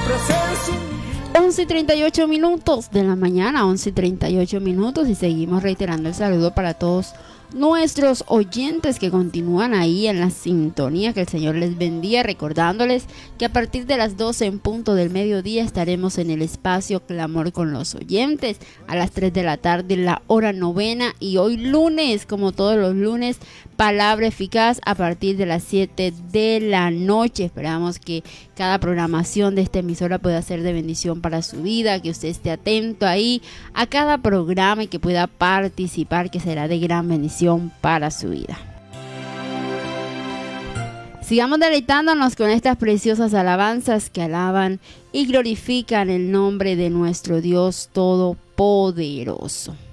11:38 de la mañana, 11:38, y seguimos reiterando el saludo para todos nuestros oyentes que continúan ahí en la sintonía. Que el Señor les bendiga, recordándoles que a partir de las 12 en punto del mediodía estaremos en el espacio Clamor con los oyentes a las 3 de la tarde, la hora novena, y hoy lunes, como todos los lunes, palabra eficaz a partir de las 7 de la noche. Esperamos que cada programación de esta emisora pueda ser de bendición para su vida, que usted esté atento ahí a cada programa y que pueda participar, que será de gran bendición para su vida. Sigamos deleitándonos con estas preciosas alabanzas que alaban y glorifican el nombre de nuestro Dios Todopoderoso.